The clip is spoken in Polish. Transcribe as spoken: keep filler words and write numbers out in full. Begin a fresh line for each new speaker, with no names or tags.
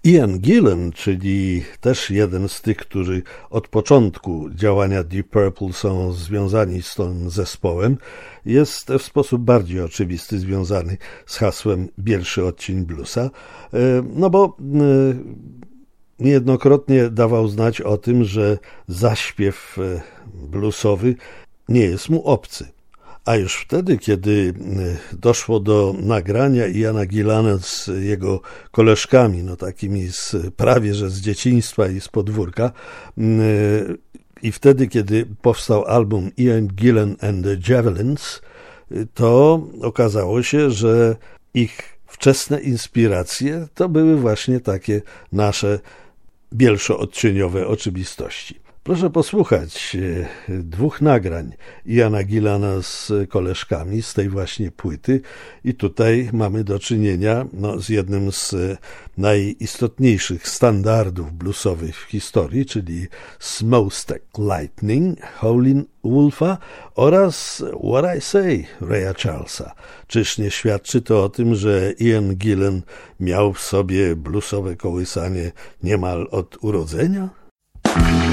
Ian Gillan, czyli też jeden z tych, którzy od początku działania Deep Purple są związani z tym zespołem, jest w sposób bardziej oczywisty związany z hasłem Bielszy odcień bluesa, no bo niejednokrotnie dawał znać o tym, że zaśpiew bluesowy nie jest mu obcy. A już wtedy, kiedy doszło do nagrania Iana Gillana z jego koleżkami, no takimi z, prawie że z dzieciństwa i z podwórka, i wtedy, kiedy powstał album Ian Gillan and the Javelins, to okazało się, że ich wczesne inspiracje to były właśnie takie nasze bielszoodcieniowe oczywistości. Proszę posłuchać dwóch nagrań Iana Gillana z koleżkami z tej właśnie płyty i tutaj mamy do czynienia no, z jednym z najistotniejszych standardów bluesowych w historii, czyli Smokestack Lightning Howlin' Wolfa oraz What I Say Raya Charlesa. Czyż nie świadczy to o tym, że Ian Gillan miał w sobie bluesowe kołysanie niemal od urodzenia?